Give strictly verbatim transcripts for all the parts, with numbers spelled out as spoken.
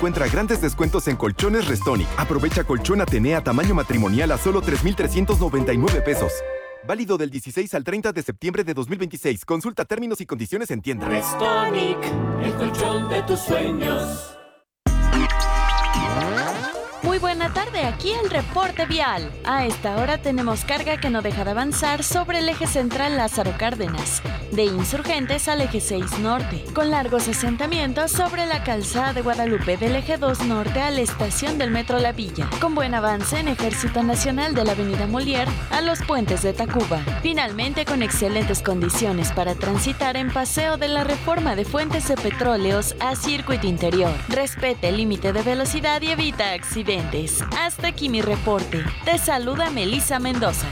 Encuentra grandes descuentos en colchones Restonic. Aprovecha colchón Atenea tamaño matrimonial a solo tres mil trescientos noventa y nueve pesos. Válido del dieciséis al treinta de septiembre de dos mil veintiséis. Consulta términos y condiciones en tienda. Restonic, el colchón de tus sueños. Muy buena tarde, aquí el reporte vial. A esta hora tenemos carga que no deja de avanzar sobre el eje central Lázaro Cárdenas, de Insurgentes al eje seis Norte, con largos asentamientos sobre la calzada de Guadalupe del eje dos Norte a la estación del Metro La Villa, con buen avance en Ejército Nacional de la avenida Molière a los puentes de Tacuba. Finalmente, con excelentes condiciones para transitar en Paseo de la Reforma de Fuentes de Petróleos a Circuito Interior. Respete el límite de velocidad y evita accidentes. Hasta aquí mi reporte. Te saluda Melissa Mendoza.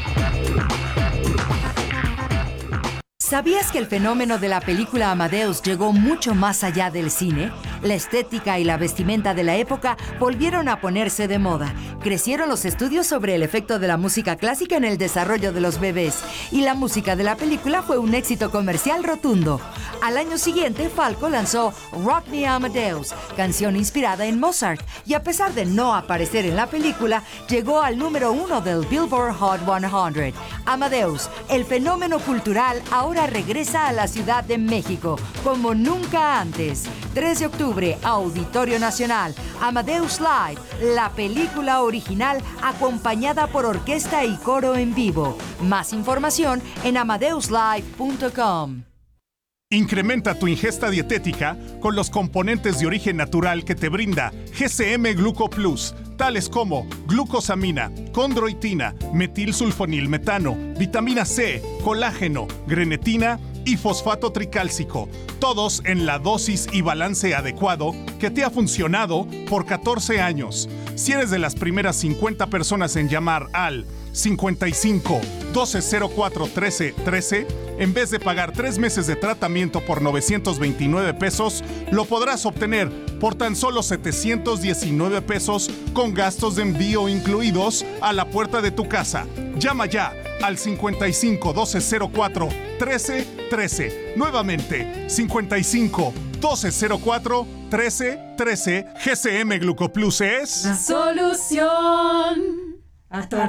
¿Sabías que el fenómeno de la película Amadeus llegó mucho más allá del cine? La estética y la vestimenta de la época volvieron a ponerse de moda. Crecieron los estudios sobre el efecto de la música clásica en el desarrollo de los bebés, y la música de la película fue un éxito comercial rotundo. Al año siguiente, Falco lanzó Rock Me Amadeus, canción inspirada en Mozart, y a pesar de no aparecer en la película, llegó al número uno del Billboard Hot cien. Amadeus, el fenómeno cultural, ahora regresa a la Ciudad de México, como nunca antes. tres de octubre, Auditorio Nacional, Amadeus Live, la película original acompañada por orquesta y coro en vivo. Más información en amadeus live punto com. Incrementa tu ingesta dietética con los componentes de origen natural que te brinda G C M Gluco Plus, tales como glucosamina, condroitina, metilsulfonilmetano, vitamina C, colágeno, grenetina y fosfato tricálcico, todos en la dosis y balance adecuado que te ha funcionado por catorce años. Si eres de las primeras cincuenta personas en llamar al cincuenta y cinco, doce cero cuatro, trece trece, en vez de pagar tres meses de tratamiento por novecientos veintinueve pesos, lo podrás obtener por tan solo setecientos diecinueve pesos con gastos de envío incluidos a la puerta de tu casa. Llama ya al cincuenta y cinco, doce cero cuatro, trece trece. Nuevamente, cincuenta y cinco, doce cero cuatro, trece trece. G C M Glucoplus es la solución a tu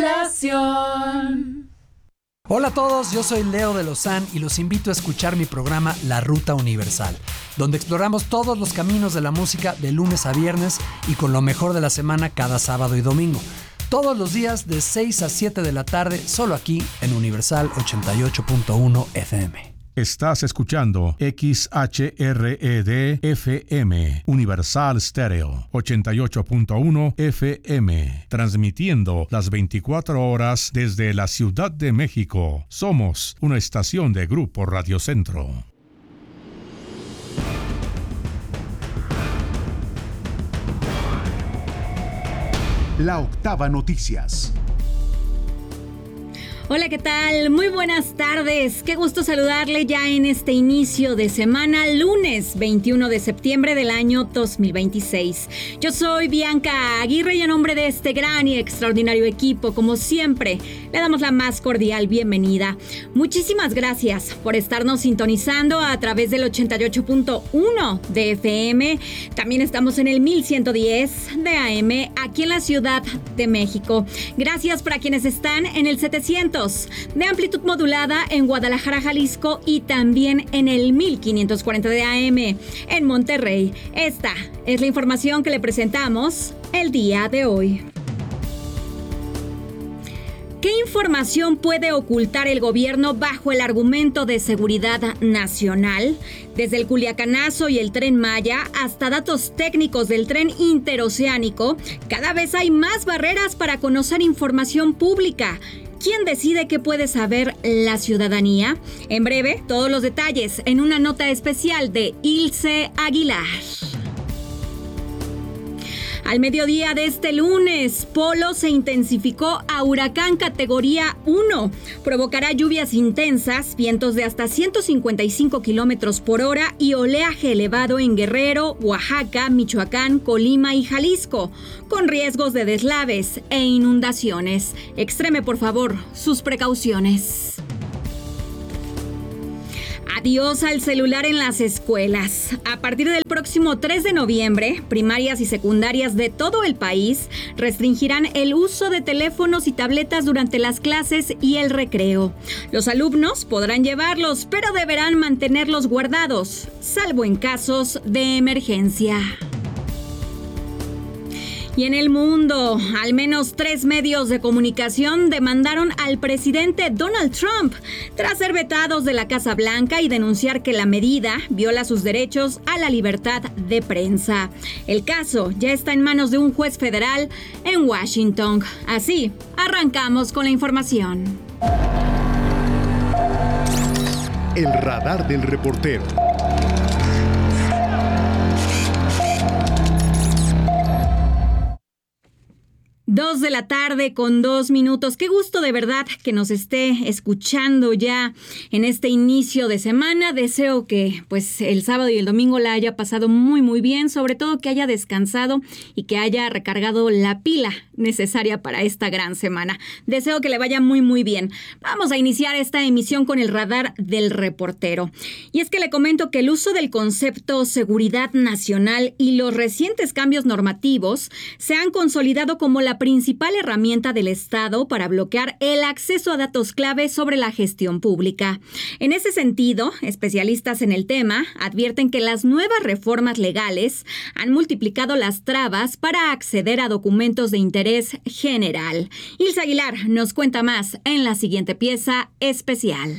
articulación. Hola a todos, yo soy Leo de Lozán y los invito a escuchar mi programa La Ruta Universal, donde exploramos todos los caminos de la música de lunes a viernes y con lo mejor de la semana cada sábado y domingo. Todos los días de seis a siete de la tarde, solo aquí en Universal ochenta y ocho punto uno F M. Estás escuchando X H R E D F M, Universal Stereo, ochenta y ocho punto uno F M, transmitiendo las veinticuatro horas desde la Ciudad de México. Somos una estación de Grupo Radio Centro. La Octava Noticias. Hola, ¿qué tal? Muy buenas tardes. Qué gusto saludarle ya en este inicio de semana, lunes veintiuno de septiembre del año dos mil veintiséis. Yo soy Bianca Aguirre y en nombre de este gran y extraordinario equipo, como siempre, le damos la más cordial bienvenida. Muchísimas gracias por estarnos sintonizando a través del ochenta y ocho punto uno de F M. También estamos en el mil ciento diez de A M aquí en la Ciudad de México. Gracias para quienes están en el setecientos de amplitud modulada en Guadalajara, Jalisco, y también en el mil quinientos cuarenta de A M en Monterrey. Esta es la información que le presentamos el día de hoy. ¿Qué información puede ocultar el gobierno bajo el argumento de seguridad nacional? Desde el Culiacanazo y el Tren Maya hasta datos técnicos del tren interoceánico, cada vez hay más barreras para conocer información pública. ¿Quién decide qué puede saber la ciudadanía? En breve, todos los detalles en una nota especial de Ilse Aguilar. Al mediodía de este lunes, Polo se intensificó a huracán categoría uno. Provocará lluvias intensas, vientos de hasta ciento cincuenta y cinco kilómetros por hora y oleaje elevado en Guerrero, Oaxaca, Michoacán, Colima y Jalisco, con riesgos de deslaves e inundaciones. Extreme, por favor, sus precauciones. Adiós al celular en las escuelas. A partir del próximo tres de noviembre, primarias y secundarias de todo el país restringirán el uso de teléfonos y tabletas durante las clases y el recreo. Los alumnos podrán llevarlos, pero deberán mantenerlos guardados, salvo en casos de emergencia. Y en el mundo, al menos tres medios de comunicación demandaron al presidente Donald Trump tras ser vetados de la Casa Blanca y denunciar que la medida viola sus derechos a la libertad de prensa. El caso ya está en manos de un juez federal en Washington. Así, arrancamos con la información. El radar del reportero. Dos de la tarde con dos minutos. Qué gusto de verdad que nos esté escuchando ya en este inicio de semana. Deseo que pues el sábado y el domingo la haya pasado muy muy bien, sobre todo que haya descansado y que haya recargado la pila necesaria para esta gran semana. Deseo que le vaya muy muy bien. Vamos a iniciar esta emisión con el radar del reportero. Y es que le comento que el uso del concepto seguridad nacional y los recientes cambios normativos se han consolidado como la principal herramienta del Estado para bloquear el acceso a datos clave sobre la gestión pública. En ese sentido, especialistas en el tema advierten que las nuevas reformas legales han multiplicado las trabas para acceder a documentos de interés general. Ilse Aguilar nos cuenta más en la siguiente pieza especial.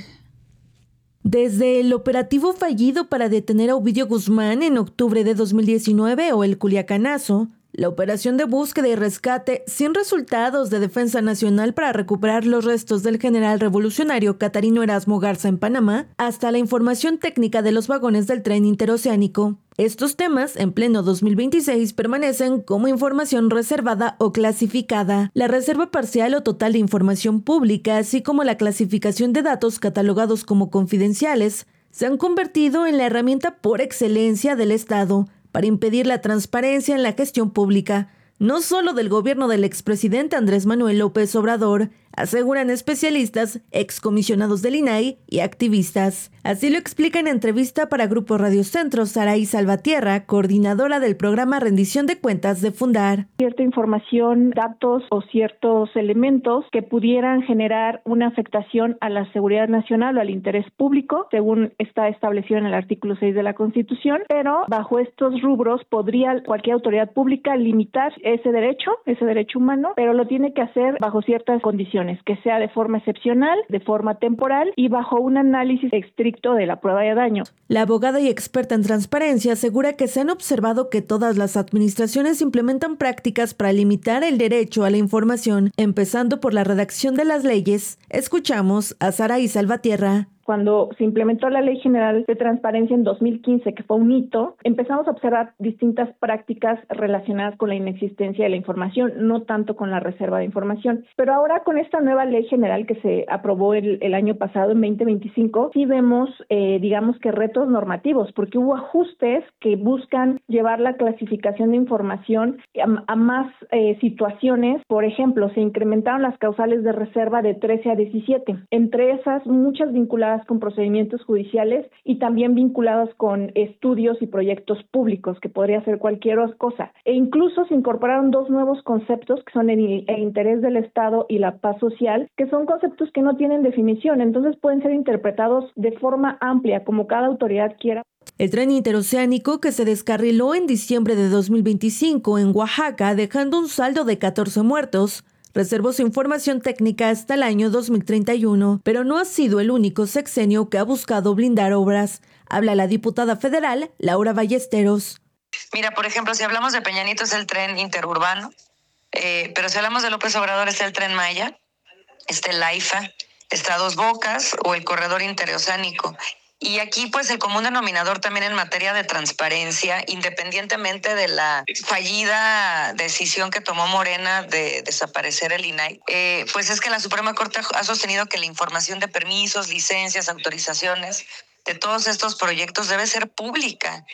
Desde el operativo fallido para detener a Ovidio Guzmán en octubre de dos mil diecinueve o el Culiacanazo, la operación de búsqueda y rescate sin resultados de Defensa Nacional para recuperar los restos del general revolucionario Catarino Erasmo Garza en Panamá, hasta la información técnica de los vagones del tren interoceánico. Estos temas, en pleno dos mil veintiséis, permanecen como información reservada o clasificada. La reserva parcial o total de información pública, así como la clasificación de datos catalogados como confidenciales, se han convertido en la herramienta por excelencia del Estado para impedir la transparencia en la gestión pública, no solo del gobierno del expresidente Andrés Manuel López Obrador, aseguran especialistas, excomisionados del I N A I y activistas. Así lo explica en entrevista para Grupo Radio Centro Saraí Salvatierra, coordinadora del programa Rendición de Cuentas de Fundar. Cierta información, datos o ciertos elementos que pudieran generar una afectación a la seguridad nacional o al interés público, según está establecido en el artículo seis de la Constitución, pero bajo estos rubros podría cualquier autoridad pública limitar ese derecho, ese derecho humano, pero lo tiene que hacer bajo ciertas condiciones, que sea de forma excepcional, de forma temporal y bajo un análisis estricto de la prueba de daño. La abogada y experta en transparencia asegura que se han observado que todas las administraciones implementan prácticas para limitar el derecho a la información, empezando por la redacción de las leyes. Escuchamos a Saraí Salvatierra. Cuando se implementó la Ley General de Transparencia en dos mil quince, que fue un hito, empezamos a observar distintas prácticas relacionadas con la inexistencia de la información, no tanto con la reserva de información. Pero ahora con esta nueva Ley General que se aprobó el, el año pasado, en veinte veinticinco, sí vemos, eh, digamos que retos normativos, porque hubo ajustes que buscan llevar la clasificación de información a, a más eh, situaciones. Por ejemplo, se incrementaron las causales de reserva de trece a diecisiete. Entre esas, muchas vinculadas con procedimientos judiciales y también vinculados con estudios y proyectos públicos, que podría ser cualquier cosa. E incluso se incorporaron dos nuevos conceptos que son el, el interés del Estado y la paz social, que son conceptos que no tienen definición, entonces pueden ser interpretados de forma amplia, como cada autoridad quiera. El tren interoceánico, que se descarriló en diciembre de dos mil veinticinco en Oaxaca, dejando un saldo de catorce muertos, reservó su información técnica hasta el año dos mil treinta y uno, pero no ha sido el único sexenio que ha buscado blindar obras. Habla la diputada federal Laura Ballesteros. Mira, por ejemplo, si hablamos de Peña Nieto es el tren interurbano, eh, pero si hablamos de López Obrador es el tren Maya, está el AIFA, está Dos Bocas o el corredor interoceánico. Y aquí, pues, el común denominador también en materia de transparencia, independientemente de la fallida decisión que tomó Morena de desaparecer el I N A I, eh, pues es que la Suprema Corte ha sostenido que la información de permisos, licencias, autorizaciones de todos estos proyectos debe ser pública.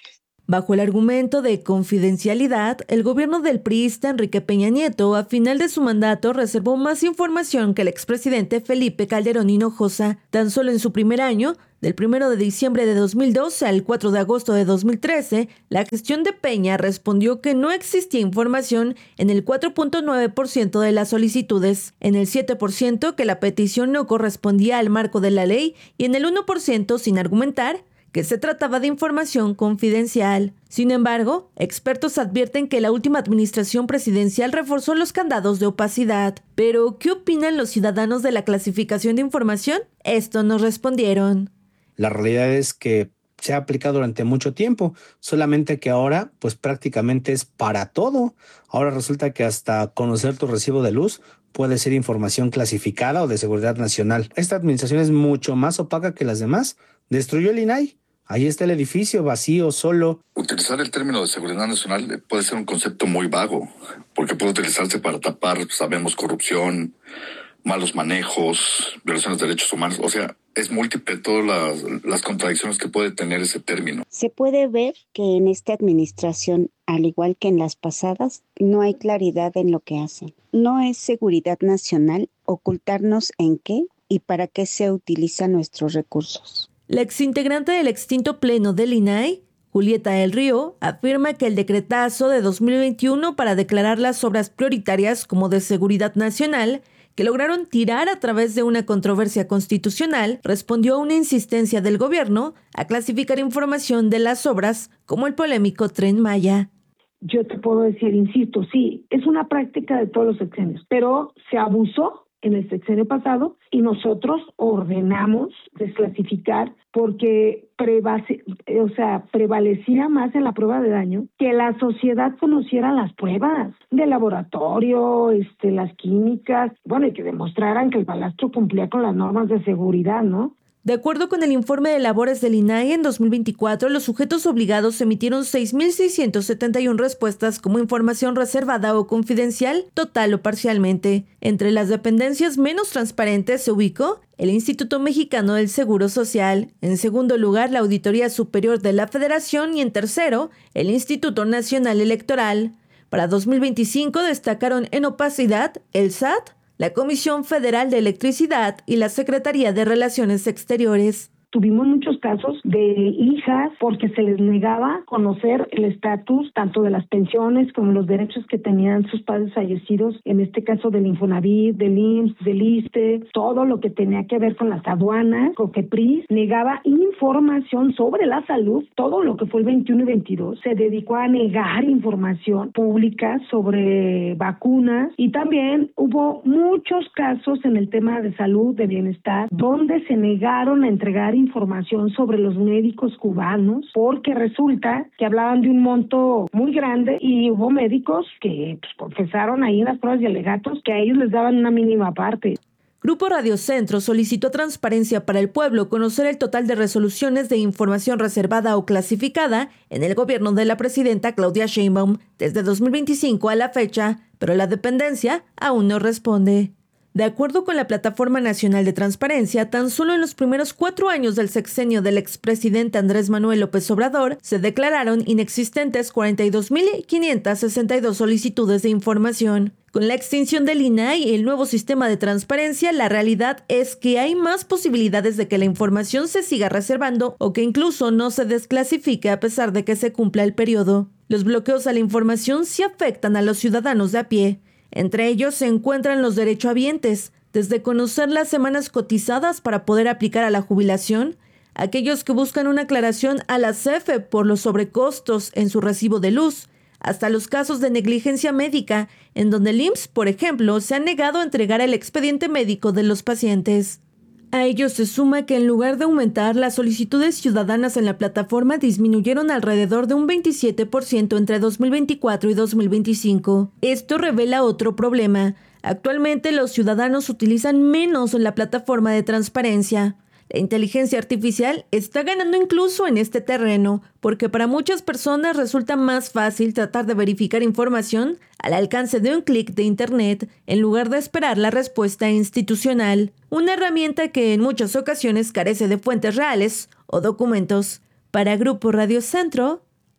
Bajo el argumento de confidencialidad, el gobierno del priista Enrique Peña Nieto, a final de su mandato, reservó más información que el expresidente Felipe Calderón Hinojosa. Tan solo en su primer año, del primero de diciembre de dos mil doce al cuatro de agosto de dos mil trece, la gestión de Peña respondió que no existía información en el cuatro punto nueve por ciento de las solicitudes, en el siete por ciento que la petición no correspondía al marco de la ley y en el uno por ciento sin argumentar que se trataba de información confidencial. Sin embargo, expertos advierten que la última administración presidencial reforzó los candados de opacidad. Pero, ¿qué opinan los ciudadanos de la clasificación de información? Esto nos respondieron. La realidad es que se ha aplicado durante mucho tiempo, solamente que ahora pues prácticamente es para todo. Ahora resulta que hasta conocer tu recibo de luz puede ser información clasificada o de seguridad nacional. Esta administración es mucho más opaca que las demás. Destruyó el I N A I. Ahí está el edificio vacío, solo. Utilizar el término de seguridad nacional puede ser un concepto muy vago, porque puede utilizarse para tapar, sabemos, corrupción, malos manejos, violaciones de derechos humanos. O sea, es múltiple todas las, las contradicciones que puede tener ese término. Se puede ver que en esta administración, al igual que en las pasadas, no hay claridad en lo que hacen. No es seguridad nacional ocultarnos en qué y para qué se utilizan nuestros recursos. La exintegrante del extinto pleno del I N A I, Julieta del Río, afirma que el decretazo de dos mil veintiuno para declarar las obras prioritarias como de seguridad nacional, que lograron tirar a través de una controversia constitucional, respondió a una insistencia del gobierno a clasificar información de las obras como el polémico Tren Maya. Yo te puedo decir, insisto, sí, es una práctica de todos los sexenios, pero se abusó en el sexenio pasado y nosotros ordenamos desclasificar porque prevase, o sea, prevalecía más en la prueba de daño que la sociedad conociera las pruebas de laboratorio, este, las químicas, bueno, y que demostraran que el balastro cumplía con las normas de seguridad, ¿no? De acuerdo con el informe de labores del I N A I, en dos mil veinticuatro, los sujetos obligados emitieron seis mil seiscientas setenta y una respuestas como información reservada o confidencial, total o parcialmente. Entre las dependencias menos transparentes se ubicó el Instituto Mexicano del Seguro Social, en segundo lugar la Auditoría Superior de la Federación y en tercero el Instituto Nacional Electoral. Para dos mil veinticinco destacaron en opacidad el S A T, la Comisión Federal de Electricidad y la Secretaría de Relaciones Exteriores. Tuvimos muchos casos de hijas porque se les negaba conocer el estatus tanto de las pensiones como los derechos que tenían sus padres fallecidos, en este caso del Infonavit, del I M S S, del I S S S T E, todo lo que tenía que ver con las aduanas. COFEPRIS negaba información sobre la salud, todo lo que fue el veintiuno y veintidós, se dedicó a negar información pública sobre vacunas y también hubo muchos casos en el tema de salud, de bienestar, donde se negaron a entregar información información sobre los médicos cubanos, porque resulta que hablaban de un monto muy grande y hubo médicos que pues, confesaron ahí en las pruebas y alegatos que a ellos les daban una mínima parte. Grupo Radio Centro solicitó a Transparencia para el Pueblo conocer el total de resoluciones de información reservada o clasificada en el gobierno de la presidenta Claudia Sheinbaum desde dos mil veinticinco a la fecha, pero la dependencia aún no responde. De acuerdo con la Plataforma Nacional de Transparencia, tan solo en los primeros cuatro años del sexenio del expresidente Andrés Manuel López Obrador, se declararon inexistentes cuarenta y dos mil quinientas sesenta y dos solicitudes de información. Con la extinción del I N A I y el nuevo sistema de transparencia, la realidad es que hay más posibilidades de que la información se siga reservando o que incluso no se desclasifique a pesar de que se cumpla el periodo. Los bloqueos a la información sí afectan a los ciudadanos de a pie. Entre ellos se encuentran los derechohabientes, desde conocer las semanas cotizadas para poder aplicar a la jubilación, aquellos que buscan una aclaración a la C F E por los sobrecostos en su recibo de luz, hasta los casos de negligencia médica, en donde el I M S S, por ejemplo, se ha negado a entregar el expediente médico de los pacientes. A ello se suma que en lugar de aumentar, las solicitudes ciudadanas en la plataforma disminuyeron alrededor de un veintisiete por ciento entre dos mil veinticuatro y dos mil veinticinco. Esto revela otro problema. Actualmente los ciudadanos utilizan menos la plataforma de transparencia. La inteligencia artificial está ganando incluso en este terreno, porque para muchas personas resulta más fácil tratar de verificar información al alcance de un clic de internet en lugar de esperar la respuesta institucional, una herramienta que en muchas ocasiones carece de fuentes reales o documentos. Para Grupo Radio Centro,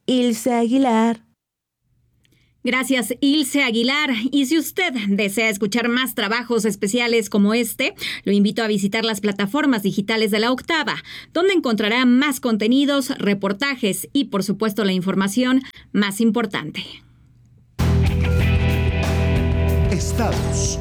Ilse Aguilar. Gracias, Ilse Aguilar. Y si usted desea escuchar más trabajos especiales como este, lo invito a visitar las plataformas digitales de La Octava, donde encontrará más contenidos, reportajes y, por supuesto, la información más importante. Estados.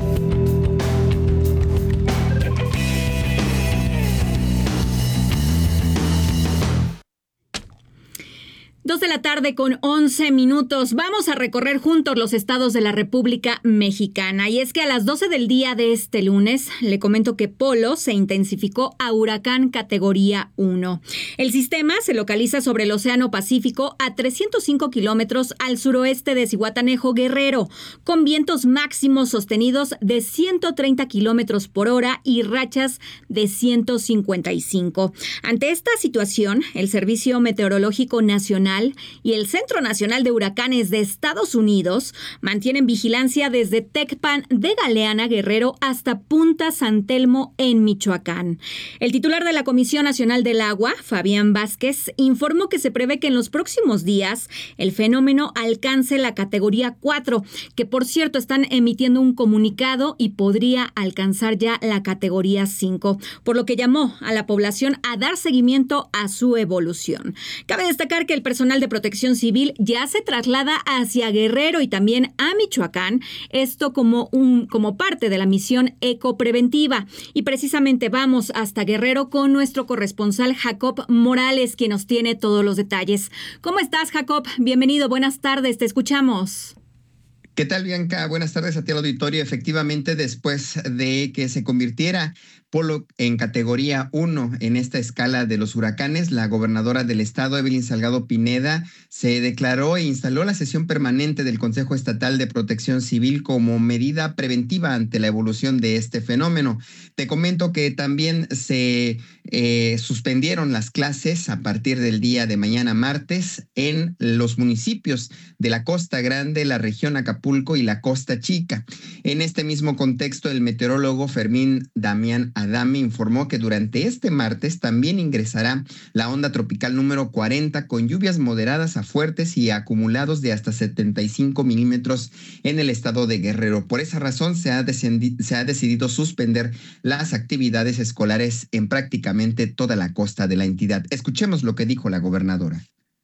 Dos de la tarde con once minutos. Vamos a recorrer juntos los estados de la República Mexicana. Y es que a las doce del día de este lunes, le comento que Polo se intensificó a huracán categoría uno. El sistema se localiza sobre el Océano Pacífico a trescientos cinco kilómetros al suroeste de Zihuatanejo, Guerrero, con vientos máximos sostenidos de ciento treinta kilómetros por hora y rachas de ciento cincuenta y cinco. Ante esta situación, el Servicio Meteorológico Nacional y el Centro Nacional de Huracanes de Estados Unidos mantienen vigilancia desde Tecpan de Galeana, Guerrero, hasta Punta San Telmo en Michoacán. El titular de la Comisión Nacional del Agua, Fabián Vázquez, informó que se prevé que en los próximos días el fenómeno alcance la categoría cuatro, que por cierto están emitiendo un comunicado y podría alcanzar ya la categoría cinco, por lo que llamó a la población a dar seguimiento a su evolución. Cabe destacar que el personal de Protección Civil ya se traslada hacia Guerrero y también a Michoacán, esto como, un, como parte de la misión ecopreventiva. Y precisamente vamos hasta Guerrero con nuestro corresponsal Jacob Morales, quien nos tiene todos los detalles. ¿Cómo estás, Jacob? Bienvenido, buenas tardes, te escuchamos. ¿Qué tal, Bianca? Buenas tardes a ti al auditorio. Efectivamente, después de que se convirtiera Polo en categoría uno en esta escala de los huracanes, la gobernadora del estado, Evelyn Salgado Pineda, se declaró e instaló la sesión permanente del Consejo Estatal de Protección Civil como medida preventiva ante la evolución de este fenómeno. Te comento que también se eh, suspendieron las clases a partir del día de mañana martes en los municipios de la Costa Grande, la región Acapulco y la Costa Chica. En este mismo contexto, el meteorólogo Fermín Damián Adame informó que durante este martes también ingresará la onda tropical número cuarenta con lluvias moderadas a fuertes y acumulados de hasta setenta y cinco milímetros en el estado de Guerrero. Por esa razón se ha, descendi- se ha decidido suspender las actividades escolares en prácticamente toda la costa de la entidad. Escuchemos lo que dijo la gobernadora.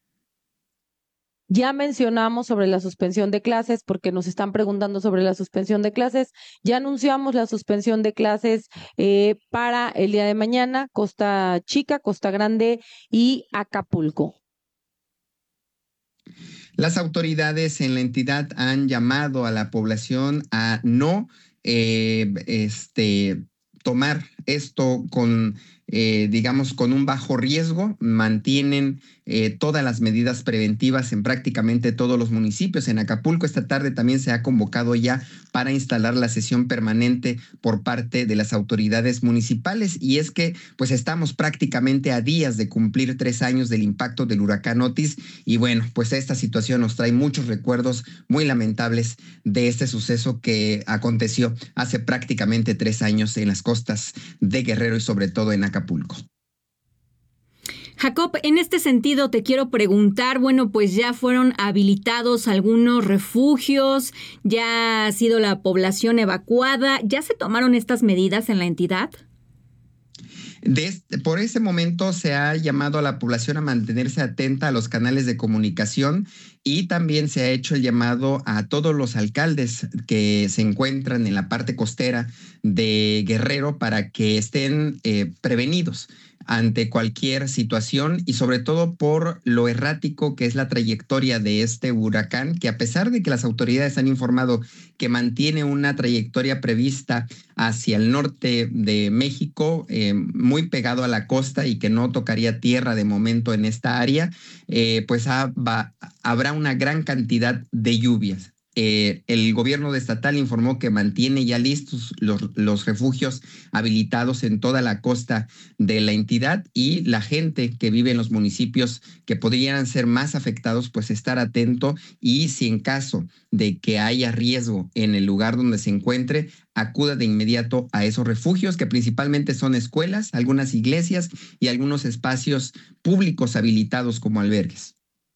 Ya mencionamos sobre la suspensión de clases porque nos están preguntando sobre la suspensión de clases. Ya anunciamos la suspensión de clases eh, para el día de mañana, Costa Chica, Costa Grande y Acapulco. Las autoridades en la entidad han llamado a la población a no eh, este, tomar esto con, eh, digamos, con un bajo riesgo. Mantienen eh, todas las medidas preventivas en prácticamente todos los municipios. En Acapulco esta tarde también se ha convocado ya para instalar la sesión permanente por parte de las autoridades municipales. Y es que pues estamos prácticamente a días de cumplir tres años del impacto del huracán Otis. Y bueno, pues esta situación nos trae muchos recuerdos muy lamentables de este suceso que aconteció hace prácticamente tres años en las costas de Guerrero y sobre todo en Acapulco. Jacob, en este sentido te quiero preguntar, bueno, pues ya fueron habilitados algunos refugios, ya ha sido la población evacuada, ¿ya se tomaron estas medidas en la entidad? De este, por ese momento se ha llamado a la población a mantenerse atenta a los canales de comunicación y también se ha hecho el llamado a todos los alcaldes que se encuentran en la parte costera de Guerrero para que estén eh, prevenidos ante cualquier situación y sobre todo por lo errático que es la trayectoria de este huracán, que a pesar de que las autoridades han informado que mantiene una trayectoria prevista hacia el norte de México, eh, muy pegado a la costa y que no tocaría tierra de momento en esta área, eh, pues ha, va, habrá una gran cantidad de lluvias. Eh, el gobierno estatal informó que mantiene ya listos los, los refugios habilitados en toda la costa de la entidad y la gente que vive en los municipios que podrían ser más afectados, pues estar atento y si en caso de que haya riesgo en el lugar donde se encuentre, acuda de inmediato a esos refugios que principalmente son escuelas, algunas iglesias y algunos espacios públicos habilitados como albergues.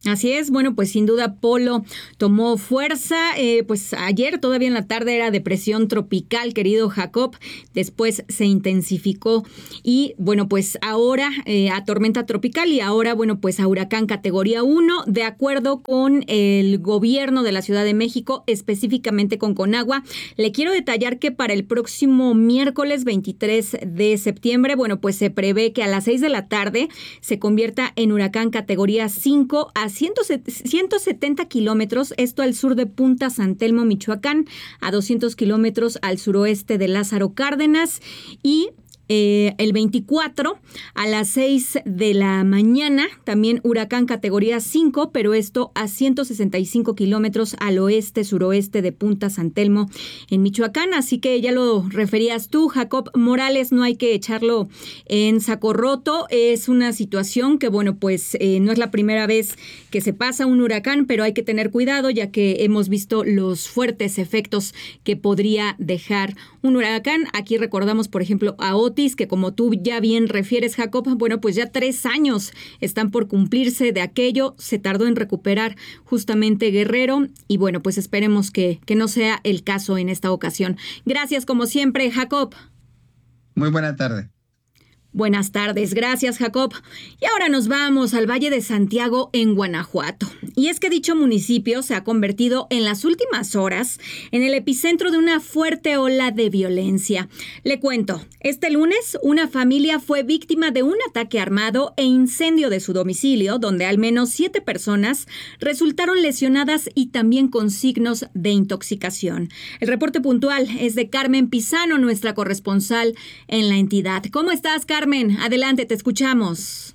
Así es, bueno, pues sin duda Polo tomó fuerza, eh, pues ayer todavía en la tarde era depresión tropical, querido Jacob, después se intensificó y bueno, pues ahora eh, a tormenta tropical y ahora, bueno, pues a huracán categoría uno, de acuerdo con el gobierno de la Ciudad de México, específicamente con Conagua. Le quiero detallar que para el próximo miércoles veintitrés de septiembre, bueno, pues se prevé que a las seis de la tarde se convierta en huracán categoría cinco a ciento setenta kilómetros, esto al sur de Punta San Telmo, Michoacán, a doscientos kilómetros al suroeste de Lázaro Cárdenas y Eh, el veinticuatro a las seis de la mañana, también huracán categoría cinco, pero esto a ciento sesenta y cinco kilómetros al oeste, suroeste de Punta San Telmo en Michoacán. Así que ya lo referías tú, Jacob Morales, no hay que echarlo en saco roto. Es una situación que, bueno, pues eh, no es la primera vez que se pasa un huracán, pero hay que tener cuidado ya que hemos visto los fuertes efectos que podría dejar un huracán. Aquí recordamos, por ejemplo, a Otis, que como tú ya bien refieres, Jacob, bueno, pues ya tres años están por cumplirse de aquello, se tardó en recuperar justamente Guerrero y bueno, pues esperemos que, que no sea el caso en esta ocasión. Gracias como siempre, Jacob. Muy buena tarde. Buenas tardes, gracias Jacob. Y ahora nos vamos al Valle de Santiago en Guanajuato. Y es que dicho municipio se ha convertido en las últimas horas en el epicentro de una fuerte ola de violencia. Le cuento, este lunes una familia fue víctima de un ataque armado e incendio de su domicilio, donde al menos siete personas resultaron lesionadas y también con signos de intoxicación. El reporte puntual es de Carmen Pizano, nuestra corresponsal en la entidad. ¿Cómo estás, Carmen? Carmen, adelante, te escuchamos.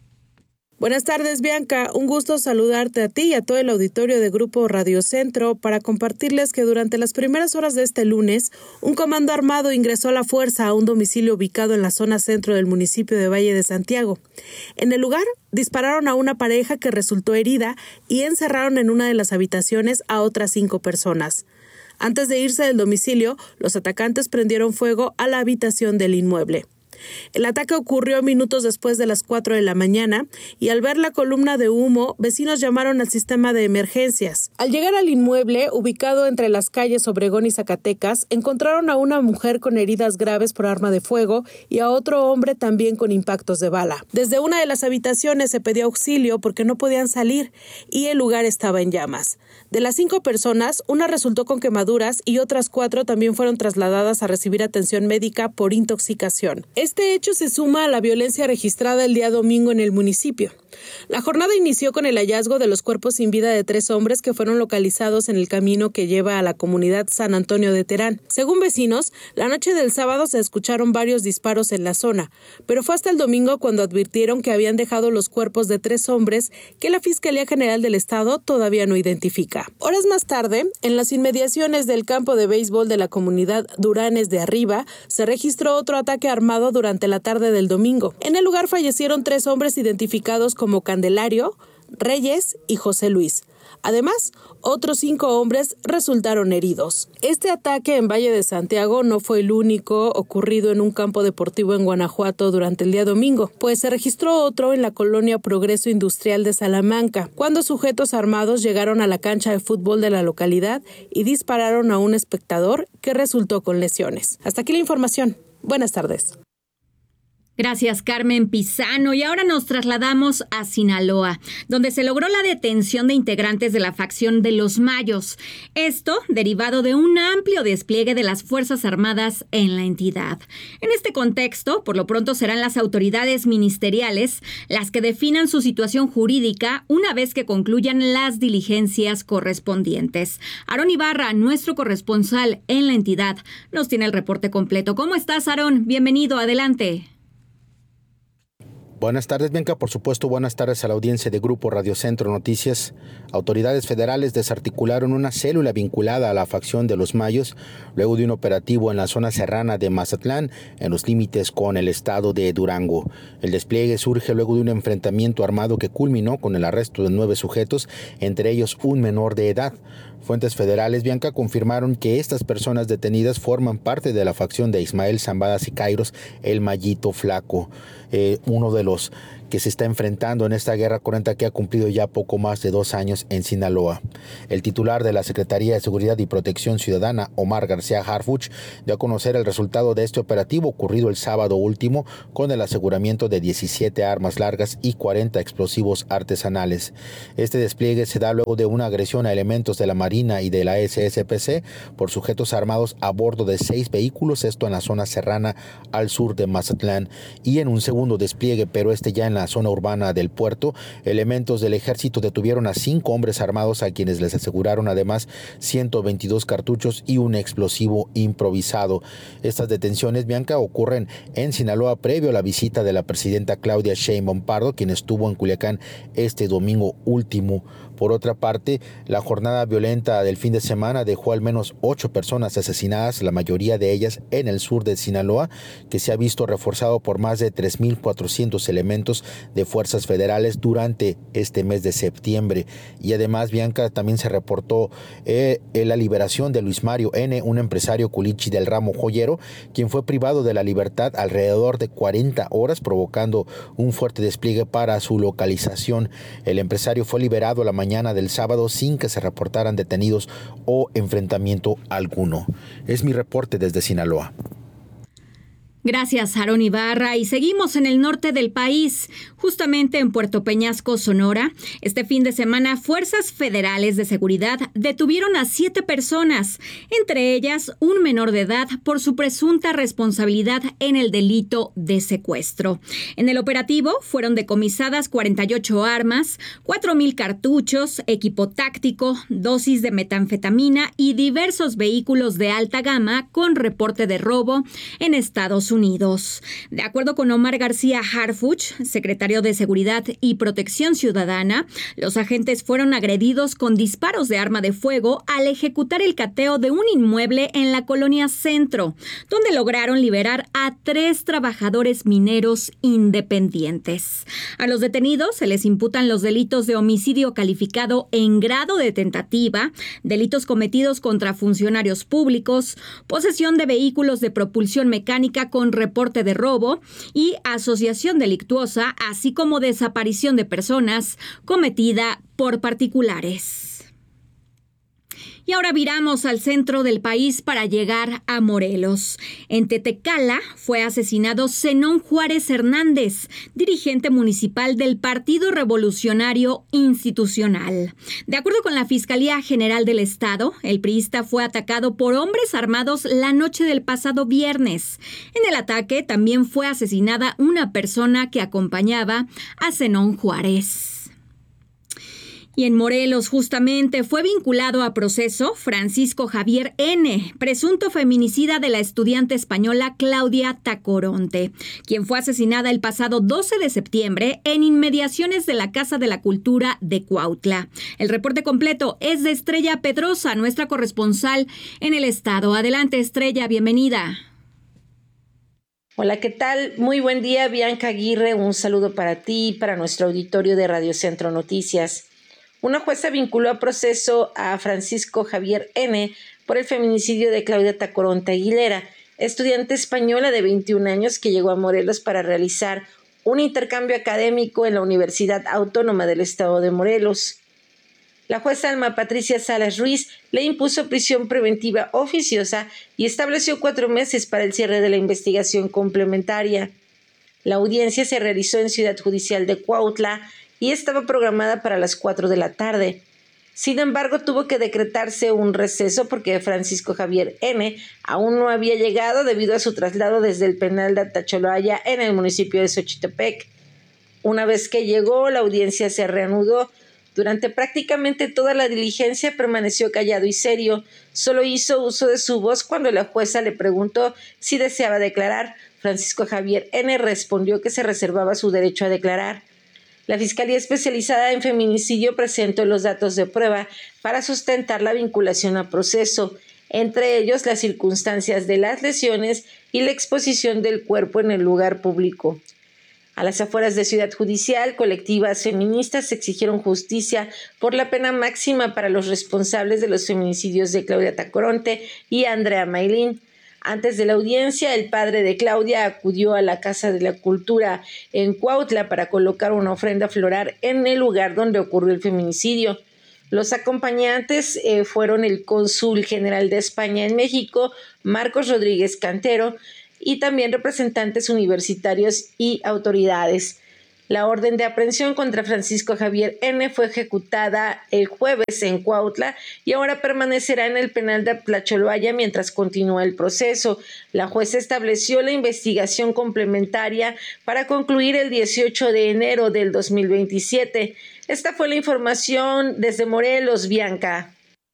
Buenas tardes, Bianca. Un gusto saludarte a ti y a todo el auditorio de Grupo Radio Centro para compartirles que durante las primeras horas de este lunes, un comando armado ingresó a la fuerza a un domicilio ubicado en la zona centro del municipio de Valle de Santiago. En el lugar, dispararon a una pareja que resultó herida y encerraron en una de las habitaciones a otras cinco personas. Antes de irse del domicilio, los atacantes prendieron fuego a la habitación del inmueble. El ataque ocurrió minutos después de las cuatro de la mañana y al ver la columna de humo, vecinos llamaron al sistema de emergencias. Al llegar al inmueble, ubicado entre las calles Obregón y Zacatecas, encontraron a una mujer con heridas graves por arma de fuego y a otro hombre también con impactos de bala. Desde una de las habitaciones se pidió auxilio porque no podían salir y el lugar estaba en llamas. De las cinco personas, una resultó con quemaduras y otras cuatro también fueron trasladadas a recibir atención médica por intoxicación. Este hecho se suma a la violencia registrada el día domingo en el municipio. La jornada inició con el hallazgo de los cuerpos sin vida de tres hombres que fueron localizados en el camino que lleva a la comunidad San Antonio de Terán. Según vecinos, la noche del sábado se escucharon varios disparos en la zona, pero fue hasta el domingo cuando advirtieron que habían dejado los cuerpos de tres hombres que la Fiscalía General del Estado todavía no identifica. Horas más tarde, en las inmediaciones del campo de béisbol de la comunidad Duranes de Arriba, se registró otro ataque armado durante la tarde del domingo. En el lugar fallecieron tres hombres identificados como Candelario, Reyes y José Luis. Además, otros cinco hombres resultaron heridos. Este ataque en Valle de Santiago no fue el único ocurrido en un campo deportivo en Guanajuato durante el día domingo, pues se registró otro en la colonia Progreso Industrial de Salamanca, cuando sujetos armados llegaron a la cancha de fútbol de la localidad y dispararon a un espectador que resultó con lesiones. Hasta aquí la información. Buenas tardes. Gracias, Carmen Pizano. Y ahora nos trasladamos a Sinaloa, donde se logró la detención de integrantes de la facción de los Mayos. Esto derivado de un amplio despliegue de las Fuerzas Armadas en la entidad. En este contexto, por lo pronto serán las autoridades ministeriales las que definan su situación jurídica una vez que concluyan las diligencias correspondientes. Aarón Ibarra, nuestro corresponsal en la entidad, nos tiene el reporte completo. ¿Cómo estás, Aarón? Bienvenido, adelante. Buenas tardes, Bianca. Por supuesto, buenas tardes a la audiencia de Grupo Radio Centro Noticias. Autoridades federales desarticularon una célula vinculada a la facción de los Mayos luego de un operativo en la zona serrana de Mazatlán, en los límites con el estado de Durango. El despliegue surge luego de un enfrentamiento armado que culminó con el arresto de nueve sujetos, entre ellos un menor de edad. Fuentes federales, Bianca, confirmaron que estas personas detenidas forman parte de la facción de Ismael Zambada Sicairos, el Mayito Flaco, eh, uno de los que se está enfrentando en esta guerra cruenta que ha cumplido ya poco más de dos años en Sinaloa. El titular de la Secretaría de Seguridad y Protección Ciudadana, Omar García Harfuch, dio a conocer el resultado de este operativo ocurrido el sábado último con el aseguramiento de diecisiete armas largas y cuarenta explosivos artesanales. Este despliegue se da luego de una agresión a elementos de la Marina y de la S S P C por sujetos armados a bordo de seis vehículos, esto en la zona serrana al sur de Mazatlán, y en un segundo despliegue, pero este ya en la zona urbana del puerto, elementos del ejército detuvieron a cinco hombres armados a quienes les aseguraron además ciento veintidós cartuchos y un explosivo improvisado. Estas detenciones, Bianca, ocurren en Sinaloa previo a la visita de la presidenta Claudia Sheinbaum Pardo, quien estuvo en Culiacán este domingo último. Por otra parte, la jornada violenta del fin de semana dejó al menos ocho personas asesinadas, la mayoría de ellas en el sur de Sinaloa, que se ha visto reforzado por más de tres mil cuatrocientos elementos de fuerzas federales durante este mes de septiembre. Y además, Bianca, también se reportó eh, la liberación de Luis Mario N., un empresario culichi del ramo joyero, quien fue privado de la libertad alrededor de cuarenta horas, provocando un fuerte despliegue para su localización. El empresario fue liberado a la mañana del sábado sin que se reportaran detenidos o enfrentamiento alguno. Es mi reporte desde Sinaloa. Gracias, Aarón Ibarra. Y seguimos en el norte del país, justamente en Puerto Peñasco, Sonora. Este fin de semana, fuerzas federales de seguridad detuvieron a siete personas, entre ellas un menor de edad, por su presunta responsabilidad en el delito de secuestro. En el operativo fueron decomisadas cuarenta y ocho armas, cuatro mil cartuchos, equipo táctico, dosis de metanfetamina y diversos vehículos de alta gama con reporte de robo en Estados Unidos. De acuerdo con Omar García Harfuch, secretario de Seguridad y Protección Ciudadana, los agentes fueron agredidos con disparos de arma de fuego al ejecutar el cateo de un inmueble en la colonia Centro, donde lograron liberar a tres trabajadores mineros independientes. A los detenidos se les imputan los delitos de homicidio calificado en grado de tentativa, delitos cometidos contra funcionarios públicos, posesión de vehículos de propulsión mecánica con reporte de robo y asociación delictuosa, así como desaparición de personas cometida por particulares. Y ahora viramos al centro del país para llegar a Morelos. En Tetecala fue asesinado Zenón Juárez Hernández, dirigente municipal del Partido Revolucionario Institucional. De acuerdo con la Fiscalía General del Estado, el priista fue atacado por hombres armados la noche del pasado viernes. En el ataque también fue asesinada una persona que acompañaba a Zenón Juárez. Y en Morelos, justamente, fue vinculado a proceso Francisco Javier N., presunto feminicida de la estudiante española Claudia Tacoronte, quien fue asesinada el pasado doce de septiembre en inmediaciones de la Casa de la Cultura de Cuautla. El reporte completo es de Estrella Pedrosa, nuestra corresponsal en el estado. Adelante, Estrella, bienvenida. Hola, ¿qué tal? Muy buen día, Bianca Aguirre. Un saludo para ti y para nuestro auditorio de Radio Centro Noticias. Una jueza vinculó a proceso a Francisco Javier N. por el feminicidio de Claudia Tacoronte Aguilera, estudiante española de veintiún años que llegó a Morelos para realizar un intercambio académico en la Universidad Autónoma del Estado de Morelos. La jueza Alma Patricia Salas Ruiz le impuso prisión preventiva oficiosa y estableció cuatro meses para el cierre de la investigación complementaria. La audiencia se realizó en Ciudad Judicial de Cuautla y estaba programada para las cuatro de la tarde. Sin embargo, tuvo que decretarse un receso porque Francisco Javier N. aún no había llegado debido a su traslado desde el penal de Atacholaya en el municipio de Xochitepec. Una vez que llegó, la audiencia se reanudó. Durante prácticamente toda la diligencia permaneció callado y serio. Solo hizo uso de su voz cuando la jueza le preguntó si deseaba declarar. Francisco Javier N. respondió que se reservaba su derecho a declarar. La Fiscalía Especializada en Feminicidio presentó los datos de prueba para sustentar la vinculación a proceso, entre ellos las circunstancias de las lesiones y la exposición del cuerpo en el lugar público. A las afueras de Ciudad Judicial, colectivas feministas exigieron justicia por la pena máxima para los responsables de los feminicidios de Claudia Tacoronte y Andrea Maylin. Antes de la audiencia, el padre de Claudia acudió a la Casa de la Cultura en Cuautla para colocar una ofrenda floral en el lugar donde ocurrió el feminicidio. Los acompañantes eh, fueron el cónsul general de España en México, Marcos Rodríguez Cantero, y también representantes universitarios y autoridades. La orden de aprehensión contra Francisco Javier N. fue ejecutada el jueves en Cuautla y ahora permanecerá en el penal de Tlacholvaya mientras continúa el proceso. La jueza estableció la investigación complementaria para concluir el dieciocho de enero del dos mil veintisiete. Esta fue la información desde Morelos, Bianca.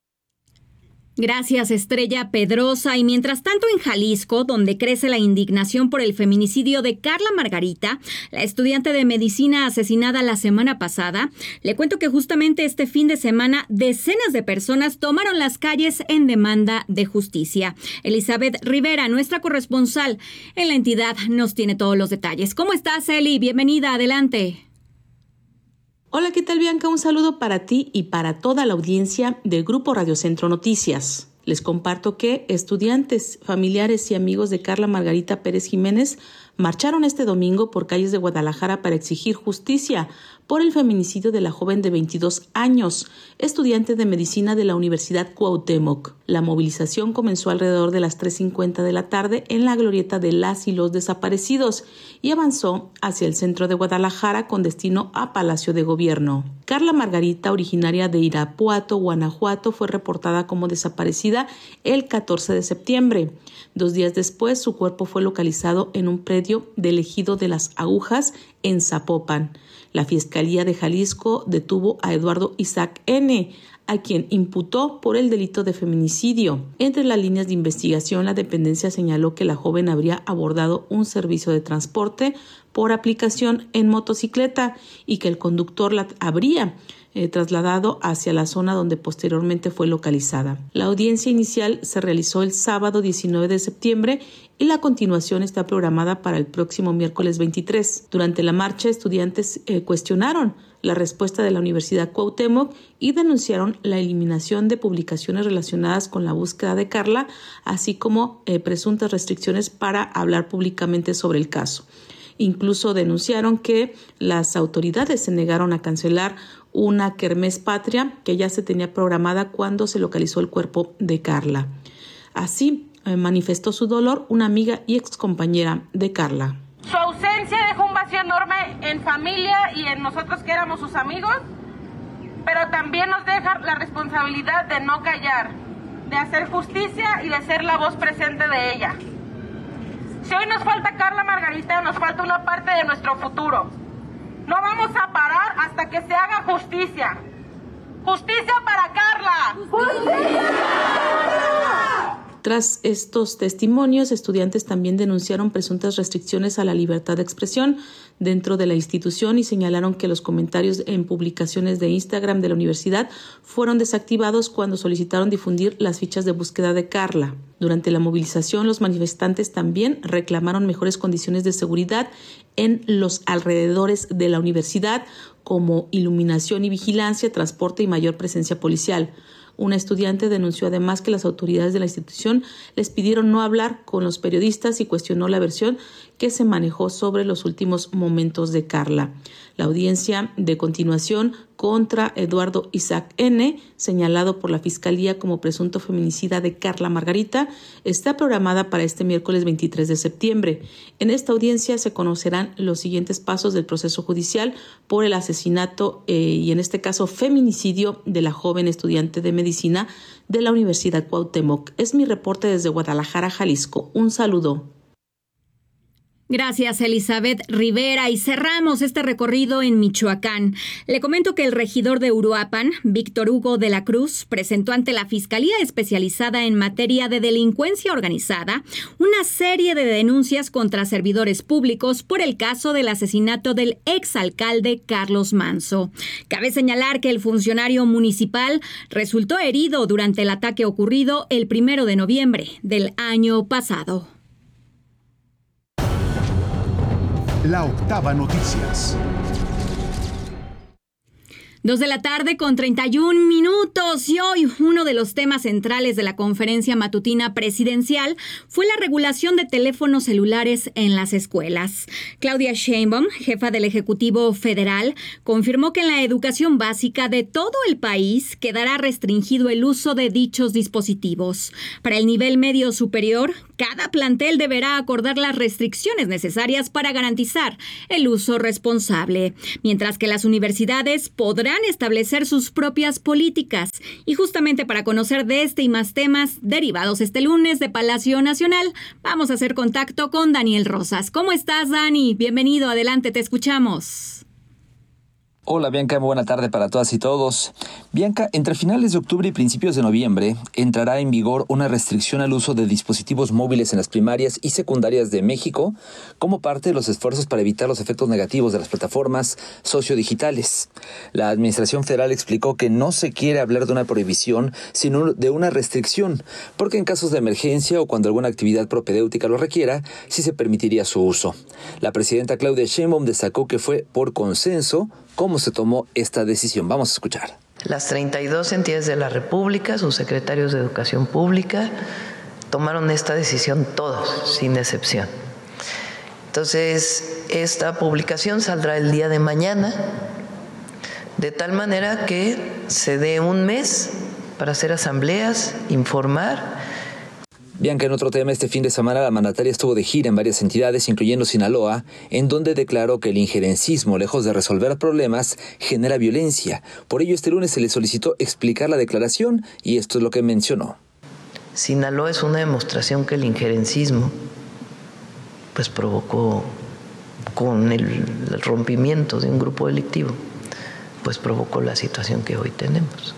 Gracias, Estrella Pedrosa. Y mientras tanto, en Jalisco, donde crece la indignación por el feminicidio de Carla Margarita, la estudiante de medicina asesinada la semana pasada, le cuento que justamente este fin de semana decenas de personas tomaron las calles en demanda de justicia. Elizabeth Rivera, nuestra corresponsal en la entidad, nos tiene todos los detalles. ¿Cómo estás, Eli? Bienvenida, adelante. Hola, ¿qué tal, Bianca? Un saludo para ti y para toda la audiencia del Grupo Radio Centro Noticias. Les comparto que estudiantes, familiares y amigos de Carla Margarita Pérez Jiménez marcharon este domingo por calles de Guadalajara para exigir justicia por el feminicidio de la joven de veintidós años, estudiante de medicina de la Universidad Cuauhtémoc. La movilización comenzó alrededor de las tres cincuenta de la tarde en la glorieta de las y los desaparecidos y avanzó hacia el centro de Guadalajara con destino a Palacio de Gobierno. Carla Margarita, originaria de Irapuato, Guanajuato, fue reportada como desaparecida el catorce de septiembre. Dos días después, su cuerpo fue localizado en un predio del ejido de Las Agujas, en Zapopan. La Fiscalía de Jalisco detuvo a Eduardo Isaac N., a quien imputó por el delito de feminicidio. Entre las líneas de investigación, la dependencia señaló que la joven habría abordado un servicio de transporte por aplicación en motocicleta y que el conductor la habría eh, trasladado hacia la zona donde posteriormente fue localizada. La audiencia inicial se realizó el sábado diecinueve de septiembre y la continuación está programada para el próximo miércoles veintitrés. Durante la marcha, estudiantes eh, cuestionaron la respuesta de la Universidad Cuauhtémoc y denunciaron la eliminación de publicaciones relacionadas con la búsqueda de Carla, así como eh, presuntas restricciones para hablar públicamente sobre el caso. Incluso denunciaron que las autoridades se negaron a cancelar una kermés patria que ya se tenía programada cuando se localizó el cuerpo de Carla. Así eh, manifestó su dolor una amiga y excompañera de Carla. Su ausencia dejó un vacío enorme en familia y en nosotros que éramos sus amigos, pero también nos deja la responsabilidad de no callar, de hacer justicia y de ser la voz presente de ella. Si hoy nos falta Carla Margarita, nos falta una parte de nuestro futuro. No vamos a parar hasta que se haga justicia. ¡Justicia para Carla! ¡Justicia! Tras estos testimonios, estudiantes también denunciaron presuntas restricciones a la libertad de expresión dentro de la institución y señalaron que los comentarios en publicaciones de Instagram de la universidad fueron desactivados cuando solicitaron difundir las fichas de búsqueda de Carla. Durante la movilización, los manifestantes también reclamaron mejores condiciones de seguridad en los alrededores de la universidad, como iluminación y vigilancia, transporte y mayor presencia policial. Una estudiante denunció además que las autoridades de la institución les pidieron no hablar con los periodistas y cuestionó la versión que se manejó sobre los últimos momentos de Carla. La audiencia de continuación contra Eduardo Isaac N., señalado por la Fiscalía como presunto feminicida de Carla Margarita, está programada para este miércoles veintitrés de septiembre. En esta audiencia se conocerán los siguientes pasos del proceso judicial por el asesinato eh, y en este caso feminicidio de la joven estudiante de medicina de la Universidad Cuauhtémoc. Es mi reporte desde Guadalajara, Jalisco. Un saludo. Gracias, Elizabeth Rivera. Y cerramos este recorrido en Michoacán. Le comento que el regidor de Uruapan, Víctor Hugo de la Cruz, presentó ante la Fiscalía Especializada en Materia de Delincuencia Organizada una serie de denuncias contra servidores públicos por el caso del asesinato del exalcalde Carlos Manzo. Cabe señalar que el funcionario municipal resultó herido durante el ataque ocurrido el primero de noviembre del año pasado. La Octava Noticias. Dos de la tarde con treinta y un minutos y hoy uno de los temas centrales de la conferencia matutina presidencial fue la regulación de teléfonos celulares en las escuelas. Claudia Sheinbaum, jefa del Ejecutivo Federal, confirmó que en la educación básica de todo el país quedará restringido el uso de dichos dispositivos. Para el nivel medio superior, cada plantel deberá acordar las restricciones necesarias para garantizar el uso responsable, mientras que las universidades podrán establecer sus propias políticas. Y justamente para conocer de este y más temas derivados este lunes de Palacio Nacional, vamos a hacer contacto con Daniel Rosas. ¿Cómo estás, Dani? Bienvenido, adelante, te escuchamos. Hola Bianca, muy buena tarde para todas y todos. Bianca, entre finales de octubre y principios de noviembre entrará en vigor una restricción al uso de dispositivos móviles en las primarias y secundarias de México como parte de los esfuerzos para evitar los efectos negativos de las plataformas sociodigitales. La Administración Federal explicó que no se quiere hablar de una prohibición, sino de una restricción, porque en casos de emergencia o cuando alguna actividad propedéutica lo requiera, sí se permitiría su uso. La presidenta Claudia Sheinbaum destacó que fue por consenso cómo se tomó esta decisión. Vamos a escuchar. Las treinta y dos entidades de la República, sus secretarios de Educación Pública, tomaron esta decisión todos, sin excepción. Entonces, esta publicación saldrá el día de mañana, de tal manera que se dé un mes para hacer asambleas, informar. Bianca, en otro tema, este fin de semana la mandataria estuvo de gira en varias entidades, incluyendo Sinaloa, en donde declaró que el injerencismo, lejos de resolver problemas, genera violencia. Por ello, este lunes se le solicitó explicar la declaración y esto es lo que mencionó. Sinaloa es una demostración que el injerencismo pues provocó, con el, el rompimiento de un grupo delictivo, pues provocó la situación que hoy tenemos.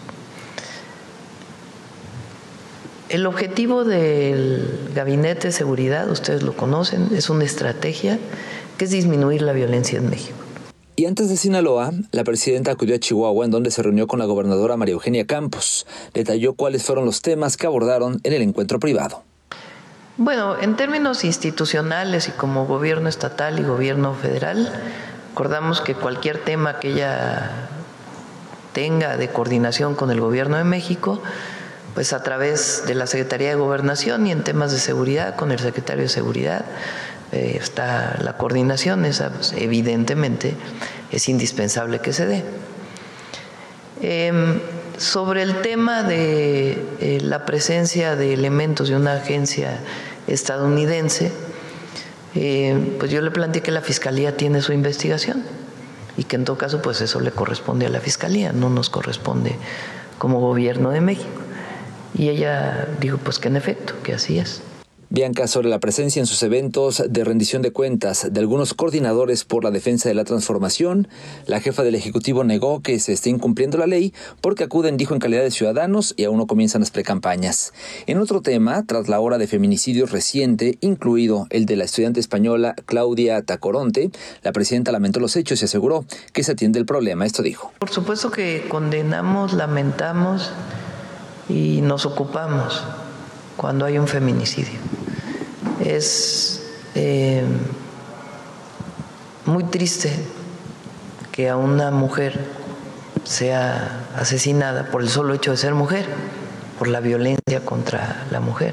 El objetivo del Gabinete de Seguridad, ustedes lo conocen, es una estrategia que es disminuir la violencia en México. Y antes de Sinaloa, la presidenta acudió a Chihuahua, en donde se reunió con la gobernadora María Eugenia Campos. Detalló cuáles fueron los temas que abordaron en el encuentro privado. Bueno, en términos institucionales y como gobierno estatal y gobierno federal, acordamos que cualquier tema que ella tenga de coordinación con el gobierno de México, pues a través de la Secretaría de Gobernación y en temas de seguridad, con el secretario de Seguridad, eh, está la coordinación, esa pues, evidentemente es indispensable que se dé. Eh, sobre el tema de eh, la presencia de elementos de una agencia estadounidense, eh, pues yo le planteé que la Fiscalía tiene su investigación y que en todo caso pues eso le corresponde a la Fiscalía, no nos corresponde como Gobierno de México. Y ella dijo pues que en efecto, que así es. Bianca, sobre la presencia en sus eventos de rendición de cuentas de algunos coordinadores por la defensa de la transformación, la jefa del Ejecutivo negó que se esté incumpliendo la ley porque acuden, dijo, en calidad de ciudadanos y aún no comienzan las precampañas. En otro tema, tras la ola de feminicidios reciente, incluido el de la estudiante española Claudia Tacoronte, la presidenta lamentó los hechos y aseguró que se atiende el problema. Esto dijo. Por supuesto que condenamos, lamentamos y nos ocupamos cuando hay un feminicidio. Es eh, muy triste que a una mujer sea asesinada por el solo hecho de ser mujer, por la violencia contra la mujer.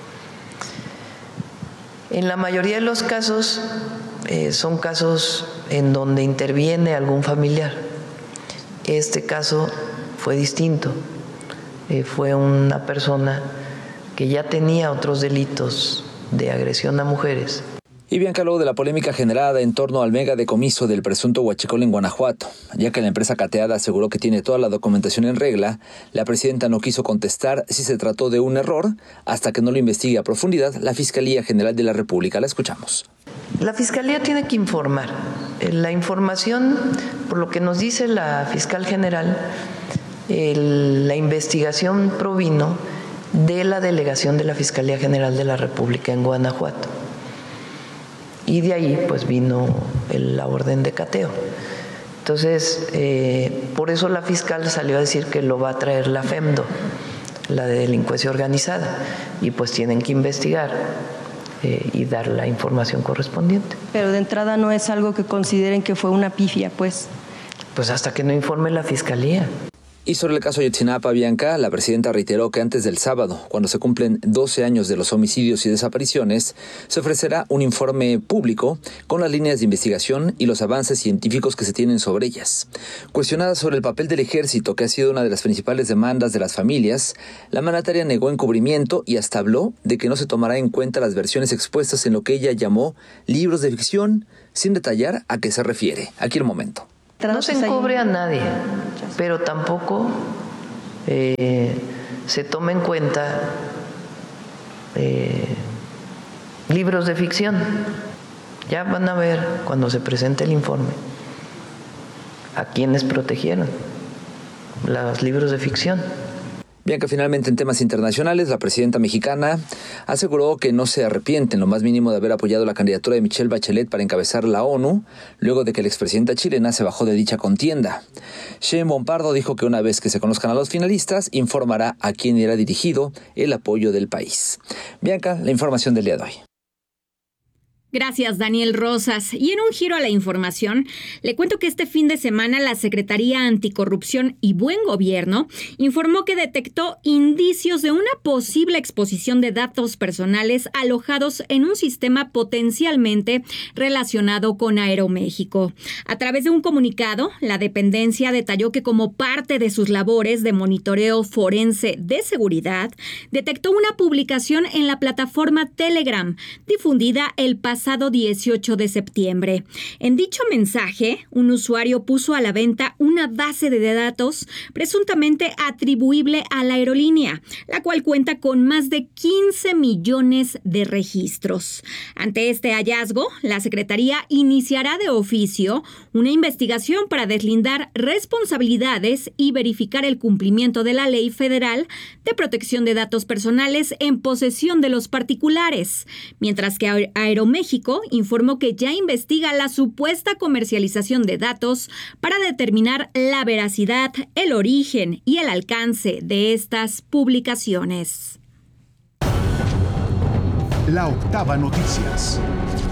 En la mayoría de los casos eh, son casos en donde interviene algún familiar. Este caso fue distinto. Eh, fue una persona que ya tenía otros delitos de agresión a mujeres. Y Bianca, luego de la polémica generada en torno al mega decomiso del presunto huachicol en Guanajuato, ya que la empresa cateada aseguró que tiene toda la documentación en regla, la presidenta no quiso contestar si se trató de un error hasta que no lo investigue a profundidad la Fiscalía General de la República. La escuchamos. La Fiscalía tiene que informar. La información, por lo que nos dice la fiscal general, el, la investigación provino de la delegación de la Fiscalía General de la República en Guanajuato. Y de ahí pues vino el, la orden de cateo. Entonces, eh, por eso la fiscal salió a decir que lo va a traer la FEMDO, la de delincuencia organizada, y pues tienen que investigar eh, y dar la información correspondiente. Pero de entrada no es algo que consideren que fue una pifia, pues. Pues hasta que no informe la Fiscalía. Y sobre el caso Ayotzinapa, Bianca, la presidenta reiteró que antes del sábado, cuando se cumplen doce años de los homicidios y desapariciones, se ofrecerá un informe público con las líneas de investigación y los avances científicos que se tienen sobre ellas. Cuestionada sobre el papel del ejército, que ha sido una de las principales demandas de las familias, la mandataria negó encubrimiento y hasta habló de que no se tomará en cuenta las versiones expuestas en lo que ella llamó libros de ficción, sin detallar a qué se refiere. Aquí el momento. No se encubre a nadie, pero tampoco eh, se toma en cuenta eh, libros de ficción. Ya van a ver cuando se presente el informe a quienes protegieron los libros de ficción. Bien, que finalmente en temas internacionales, la presidenta mexicana aseguró que no se arrepiente en lo más mínimo de haber apoyado la candidatura de Michelle Bachelet para encabezar la ONU, luego de que la expresidenta chilena se bajó de dicha contienda. Sheinbaum Pardo dijo que una vez que se conozcan a los finalistas, informará a quién irá dirigido el apoyo del país. Bianca, la información del día de hoy. Gracias, Daniel Rosas. Y en un giro a la información, le cuento que este fin de semana la Secretaría Anticorrupción y Buen Gobierno informó que detectó indicios de una posible exposición de datos personales alojados en un sistema potencialmente relacionado con Aeroméxico. A través de un comunicado, la dependencia detalló que como parte de sus labores de monitoreo forense de seguridad, detectó una publicación en la plataforma Telegram, difundida el pasado pasado dieciocho de septiembre. En dicho mensaje, un usuario puso a la venta una base de datos presuntamente atribuible a la aerolínea, la cual cuenta con más de quince millones de registros. Ante este hallazgo, la Secretaría iniciará de oficio una investigación para deslindar responsabilidades y verificar el cumplimiento de la Ley Federal de Protección de Datos Personales en posesión de los particulares, mientras que Aeroméxico informó que ya investiga la supuesta comercialización de datos para determinar la veracidad, el origen y el alcance de estas publicaciones. La Octava Noticias.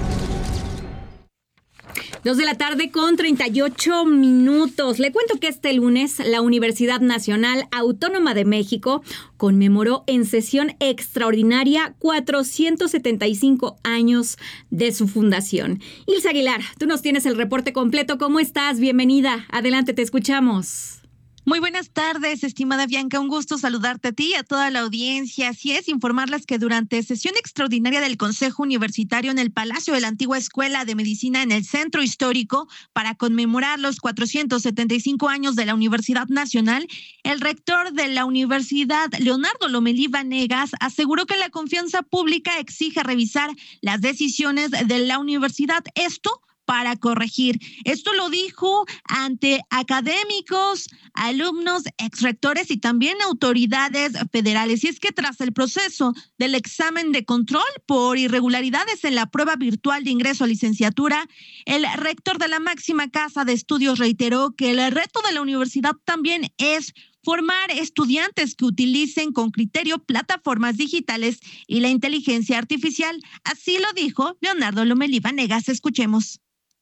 Dos de la tarde con treinta y ocho minutos. Le cuento que este lunes la Universidad Nacional Autónoma de México conmemoró en sesión extraordinaria cuatrocientos setenta y cinco años de su fundación. Ilse Aguilar, tú nos tienes el reporte completo. ¿Cómo estás? Bienvenida. Adelante, te escuchamos. Muy buenas tardes, estimada Bianca. Un gusto saludarte a ti y a toda la audiencia. Así es, informarles que durante sesión extraordinaria del Consejo Universitario en el Palacio de la Antigua Escuela de Medicina en el Centro Histórico, para conmemorar los cuatrocientos setenta y cinco años de la Universidad Nacional, el rector de la universidad, Leonardo Lomelí Vanegas, aseguró que la confianza pública exige revisar las decisiones de la universidad. Esto para corregir. Esto lo dijo ante académicos, alumnos, exrectores y también autoridades federales. Y es que tras el proceso del examen de control por irregularidades en la prueba virtual de ingreso a licenciatura, el rector de la máxima casa de estudios reiteró que el reto de la universidad también es formar estudiantes que utilicen con criterio plataformas digitales y la inteligencia artificial. Así lo dijo Leonardo Lomelí Vanegas. Escuchemos.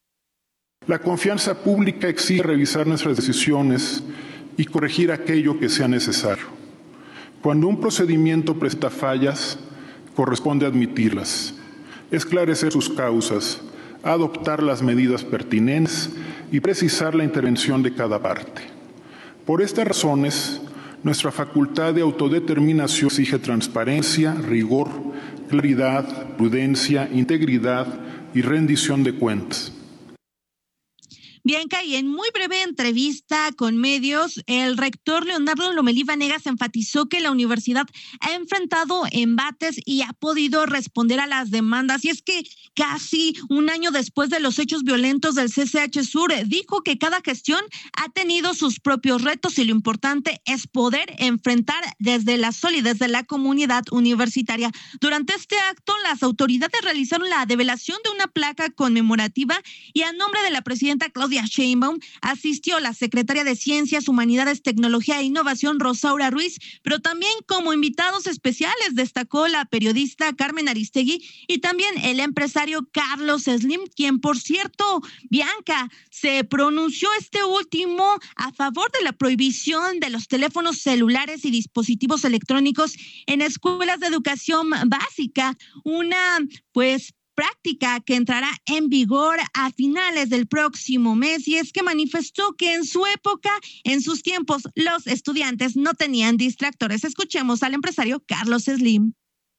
La confianza pública exige revisar nuestras decisiones y corregir aquello que sea necesario. Cuando un procedimiento presenta fallas, corresponde admitirlas, esclarecer sus causas, adoptar las medidas pertinentes y precisar la intervención de cada parte. Por estas razones, nuestra facultad de autodeterminación exige transparencia, rigor, claridad, prudencia, integridad y rendición de cuentas. Bianca, y en muy breve entrevista con medios, el rector Leonardo Lomelí Vanegas enfatizó que la universidad ha enfrentado embates y ha podido responder a las demandas. Y es que casi un año después de los hechos violentos del C C H Sur, dijo que cada gestión ha tenido sus propios retos y lo importante es poder enfrentar desde la solidez de la comunidad universitaria. Durante este acto, las autoridades realizaron la develación de una placa conmemorativa y a nombre de la presidenta Claudia Claudia Sheinbaum, asistió la secretaria de Ciencias, Humanidades, Tecnología e Innovación, Rosaura Ruiz, pero también como invitados especiales destacó la periodista Carmen Aristegui y también el empresario Carlos Slim, quien, por cierto, Bianca, se pronunció este último a favor de la prohibición de los teléfonos celulares y dispositivos electrónicos en escuelas de educación básica, una pues práctica que entrará en vigor a finales del próximo mes, y es que manifestó que en su época, en sus tiempos, los estudiantes no tenían distractores. Escuchemos al empresario Carlos Slim.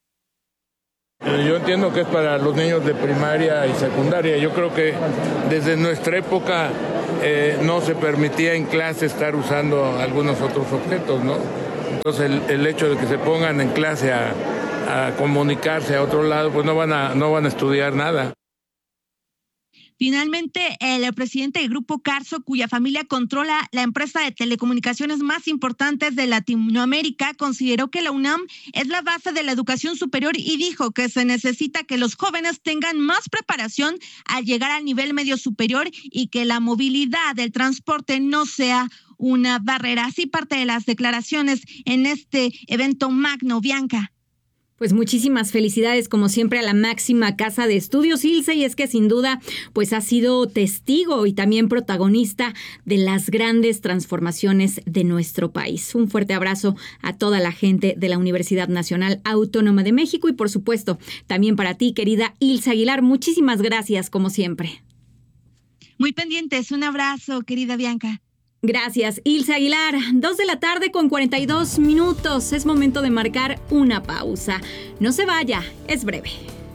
Yo entiendo que es para los niños de primaria y secundaria. Yo creo que desde nuestra época eh, no se permitía en clase estar usando algunos otros objetos, ¿no? Entonces el, el hecho de que se pongan en clase a, a comunicarse a otro lado, pues no van a, no van a estudiar nada. Finalmente, el presidente del Grupo Carso, cuya familia controla la empresa de telecomunicaciones más importantes de Latinoamérica, consideró que la UNAM es la base de la educación superior y dijo que se necesita que los jóvenes tengan más preparación al llegar al nivel medio superior y que la movilidad del transporte no sea una barrera. Así parte de las declaraciones en este evento magno, Bianca. Pues muchísimas felicidades, como siempre, a la máxima casa de estudios, Ilse, y es que sin duda pues ha sido testigo y también protagonista de las grandes transformaciones de nuestro país. Un fuerte abrazo a toda la gente de la Universidad Nacional Autónoma de México y, por supuesto, también para ti, querida Ilse Aguilar. Muchísimas gracias, como siempre. Muy pendientes. Un abrazo, querida Bianca. Gracias, Ilse Aguilar. Dos de la tarde con cuarenta y dos minutos. Es momento de marcar una pausa. No se vaya, es breve.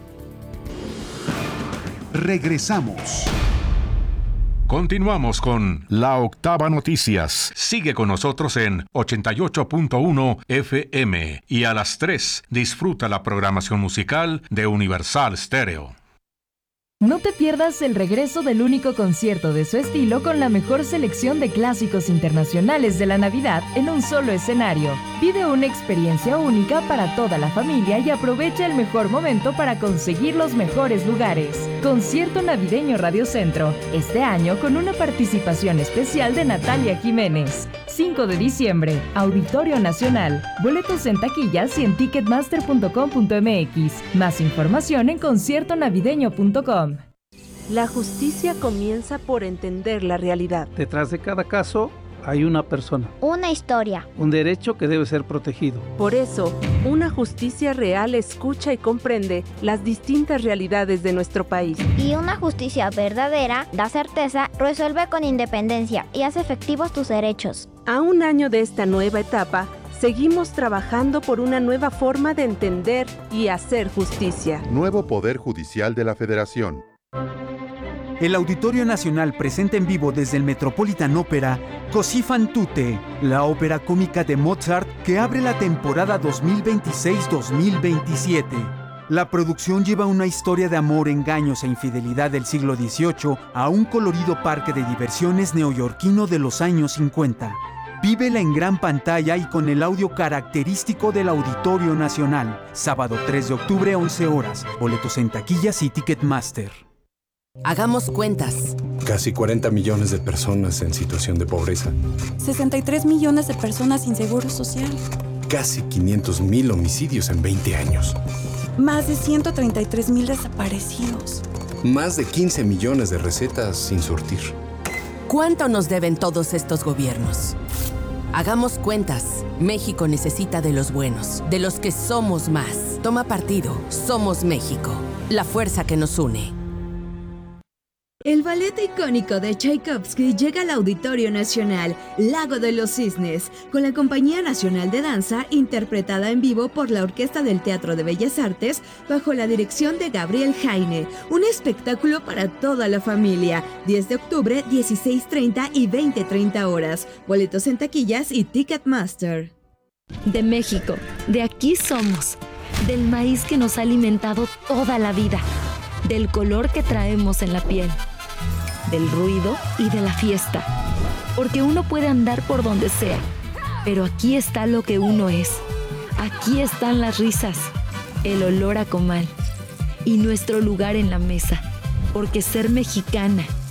Regresamos. Continuamos con La Octava Noticias. Sigue con nosotros en ochenta y ocho punto uno F M y a las tres disfruta la programación musical de Universal Stereo. No te pierdas el regreso del único concierto de su estilo con la mejor selección de clásicos internacionales de la Navidad en un solo escenario. Vive una experiencia única para toda la familia y aprovecha el mejor momento para conseguir los mejores lugares. Concierto Navideño Radio Centro, este año con una participación especial de Natalia Jiménez. cinco de diciembre, Auditorio Nacional. Boletos en taquillas y en ticketmaster punto com punto m x. Más información en concierto navideño punto com. La justicia comienza por entender la realidad. Detrás de cada caso hay una persona. Una historia. Un derecho que debe ser protegido. Por eso, una justicia real escucha y comprende las distintas realidades de nuestro país. Y una justicia verdadera da certeza, resuelve con independencia y hace efectivos tus derechos. A un año de esta nueva etapa, seguimos trabajando por una nueva forma de entender y hacer justicia. Nuevo Poder Judicial de la Federación. El Auditorio Nacional presenta en vivo desde el Metropolitan Opera Così fan tutte, la ópera cómica de Mozart que abre la temporada dos mil veintiséis dos mil veintisiete. La producción lleva una historia de amor, engaños e infidelidad del siglo dieciocho a un colorido parque de diversiones neoyorquino de los años cincuenta. Vívela en gran pantalla y con el audio característico del Auditorio Nacional. Sábado tres de octubre, once horas. Boletos en taquillas y Ticketmaster. Hagamos cuentas. Casi cuarenta millones de personas en situación de pobreza. sesenta y tres millones de personas sin seguro social. Casi quinientos mil homicidios en veinte años. Más de ciento treinta y tres mil desaparecidos. Más de quince millones de recetas sin surtir. ¿Cuánto nos deben todos estos gobiernos? Hagamos cuentas. México necesita de los buenos, de los que somos más. Toma partido. Somos México. La fuerza que nos une. El ballet icónico de Tchaikovsky llega al Auditorio Nacional, Lago de los Cisnes, con la Compañía Nacional de Danza, interpretada en vivo por la Orquesta del Teatro de Bellas Artes, bajo la dirección de Gabriel Jaine. Un espectáculo para toda la familia. diez de octubre, dieciséis treinta y veinte treinta horas. Boletos en taquillas y Ticketmaster. De México, de aquí somos. Del maíz que nos ha alimentado toda la vida. Del color que traemos en la piel. Del ruido y de la fiesta. Porque uno puede andar por donde sea, pero aquí está lo que uno es. Aquí están las risas, el olor a comal y nuestro lugar en la mesa. Porque ser mexicana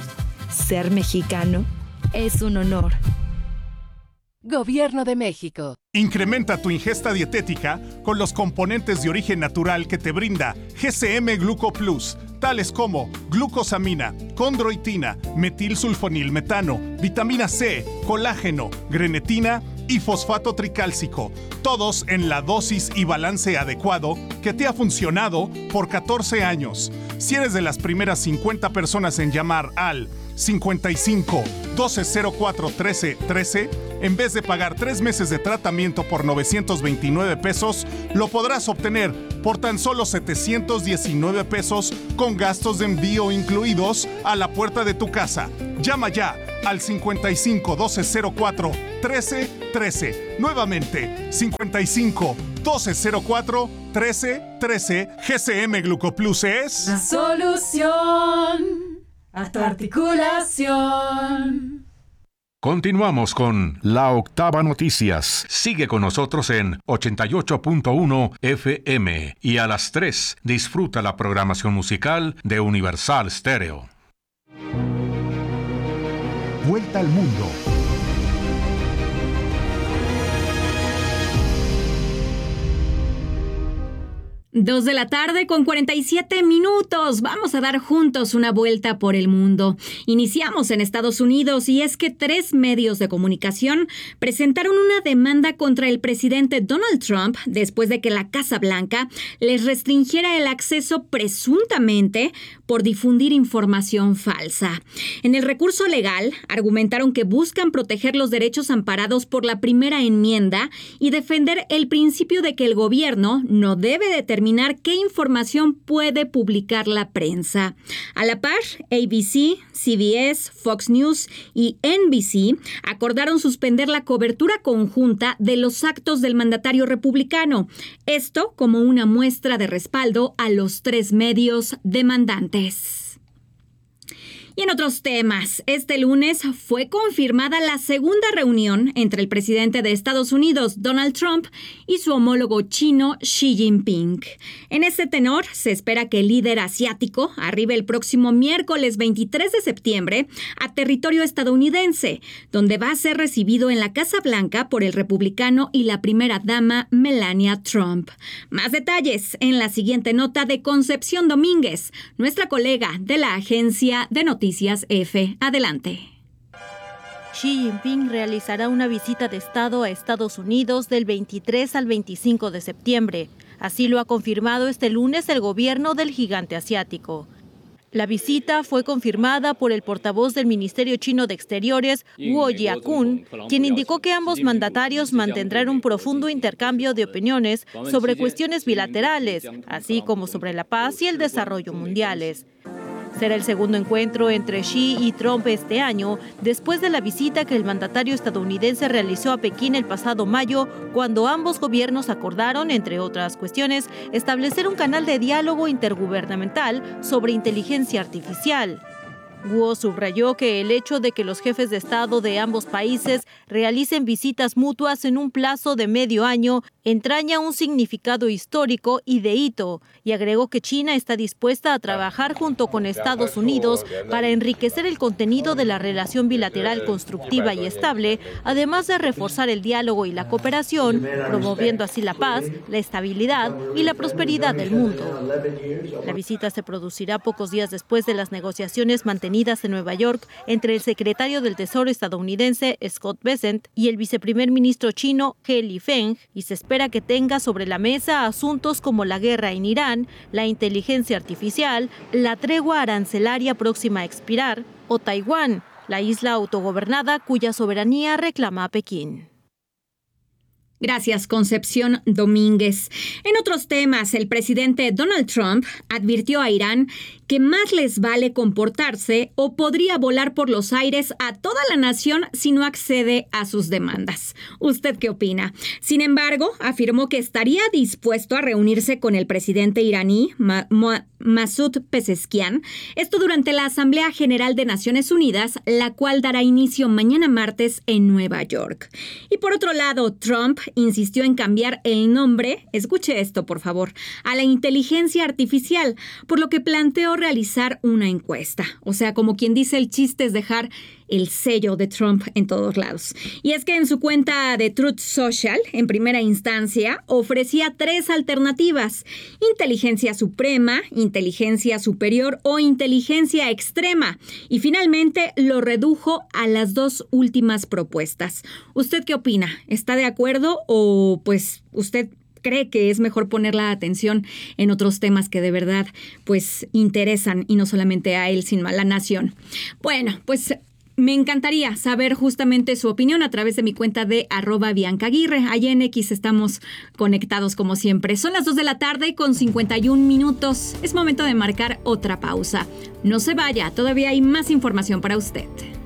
Ser mexicano es un honor. Gobierno de México. Incrementa tu ingesta dietética con los componentes de origen natural que te brinda G C M Gluco Plus, tales como glucosamina, condroitina, metilsulfonilmetano, vitamina C, colágeno, grenetina y fosfato tricálcico, todos en la dosis y balance adecuado que te ha funcionado por catorce años. Si eres de las primeras cincuenta personas en llamar al cincuenta y cinco, doce cero cuatro, trece trece, en vez de pagar tres meses de tratamiento por novecientos veintinueve pesos, lo podrás obtener por tan solo setecientos diecinueve pesos con gastos de envío incluidos a la puerta de tu casa. Llama ya al cincuenta y cinco, doce cero cuatro, trece trece. Nuevamente, cincuenta y cinco, doce cero cuatro, trece trece. G C M Glucoplus es la solución a tu articulación. Continuamos con La Octava Noticias. Sigue con nosotros en ochenta y ocho punto uno F M y a las tres disfruta la programación musical de Universal Stereo. Vuelta al mundo. Dos de la tarde con cuarenta y siete minutos. Vamos a dar juntos una vuelta por el mundo. Iniciamos en Estados Unidos y es que tres medios de comunicación presentaron una demanda contra el presidente Donald Trump después de que la Casa Blanca les restringiera el acceso presuntamente por difundir información falsa. En el recurso legal argumentaron que buscan proteger los derechos amparados por la primera enmienda y defender el principio de que el gobierno no debe determinar qué información puede publicar la prensa. A la par, A B C, C B S, Fox News y N B C acordaron suspender la cobertura conjunta de los actos del mandatario republicano. Esto como una muestra de respaldo a los tres medios demandantes. Y en otros temas, este lunes fue confirmada la segunda reunión entre el presidente de Estados Unidos, Donald Trump, y su homólogo chino, Xi Jinping. En este tenor, se espera que el líder asiático arribe el próximo miércoles veintitrés de septiembre a territorio estadounidense, donde va a ser recibido en la Casa Blanca por el republicano y la primera dama Melania Trump. Más detalles en la siguiente nota de Concepción Domínguez, nuestra colega de la agencia de noticias Noticias F. Adelante. Xi Jinping realizará una visita de Estado a Estados Unidos del veintitrés al veinticinco de septiembre. Así lo ha confirmado este lunes el gobierno del gigante asiático. La visita fue confirmada por el portavoz del Ministerio Chino de Exteriores, Guo Jiakun, quien indicó que ambos mandatarios mantendrán un profundo intercambio de opiniones sobre cuestiones bilaterales, así como sobre la paz y el desarrollo mundiales. Será el segundo encuentro entre Xi y Trump este año, después de la visita que el mandatario estadounidense realizó a Pekín el pasado mayo, cuando ambos gobiernos acordaron, entre otras cuestiones, establecer un canal de diálogo intergubernamental sobre inteligencia artificial. Guo subrayó que el hecho de que los jefes de Estado de ambos países realicen visitas mutuas en un plazo de medio año entraña un significado histórico y de hito, y agregó que China está dispuesta a trabajar junto con Estados Unidos para enriquecer el contenido de la relación bilateral constructiva y estable, además de reforzar el diálogo y la cooperación, promoviendo así la paz, la estabilidad y la prosperidad del mundo. La visita se producirá pocos días después de las negociaciones mantenidas en Nueva York entre el secretario del Tesoro estadounidense Scott Bessent y el viceprimer ministro chino He Lifeng, y se espera que tenga sobre la mesa asuntos como la guerra en Irán, la inteligencia artificial, la tregua arancelaria próxima a expirar o Taiwán, la isla autogobernada cuya soberanía reclama a Pekín. Gracias, Concepción Domínguez. En otros temas, el presidente Donald Trump advirtió a Irán que más les vale comportarse o podría volar por los aires a toda la nación si no accede a sus demandas. ¿Usted qué opina? Sin embargo, afirmó que estaría dispuesto a reunirse con el presidente iraní Ma- Ma- Masoud Pezeshkian, esto durante la Asamblea General de Naciones Unidas, la cual dará inicio mañana martes en Nueva York. Y por otro lado, Trump insistió en cambiar el nombre, escuche esto por favor, a la inteligencia artificial, por lo que planteó realizar una encuesta. O sea, como quien dice, el chiste es dejar el sello de Trump en todos lados. Y es que en su cuenta de Truth Social, en primera instancia, ofrecía tres alternativas: inteligencia suprema, inteligencia superior o inteligencia extrema. Y finalmente lo redujo a las dos últimas propuestas. ¿Usted qué opina? ¿Está de acuerdo o pues usted cree que es mejor poner la atención en otros temas que de verdad pues interesan y no solamente a él, sino a la nación? Bueno, pues me encantaría saber justamente su opinión a través de mi cuenta de arroba Bianca Aguirre. Allí en X estamos conectados como siempre. Son las dos de la tarde con cincuenta y un minutos. Es momento de marcar otra pausa. No se vaya, todavía hay más información para usted.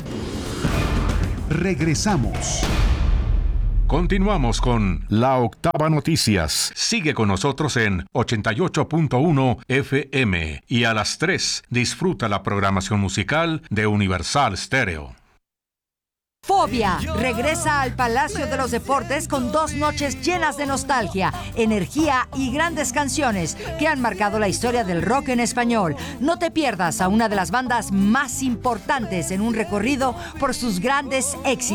Regresamos. Continuamos con La Octava Noticias. Sigue con nosotros en ochenta y ocho punto uno F M y a las tres disfruta la programación musical de Universal Stereo. Fobia regresa al Palacio de los Deportes con dos noches llenas de nostalgia, energía y grandes canciones que han marcado la historia del rock en español. No te pierdas a una de las bandas más importantes en un recorrido por sus grandes éxitos.